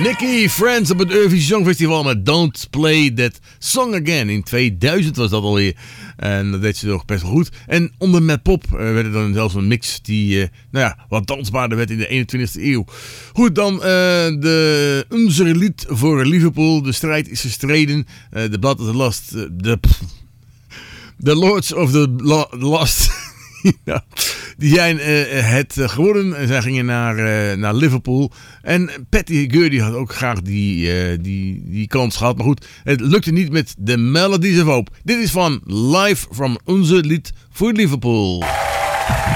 Nicky Friends op het Eurovisie Songfestival met Don't Play That Song Again. In 2000 was dat alweer. En dat deed ze toch best wel goed. En onder Met Pop werd er dan zelfs een mix die wat dansbaarder werd in de 21e eeuw. Goed, dan onze lied voor Liverpool. De strijd is gestreden. De Blood of the Lost. The Lords of the Lost. Ja, die zijn het geworden. En zij gingen naar Liverpool. En Patty Gurdy had ook graag die kans gehad. Maar goed, het lukte niet met The Melodies of Hope. Dit is van Live from onze lied voor Liverpool.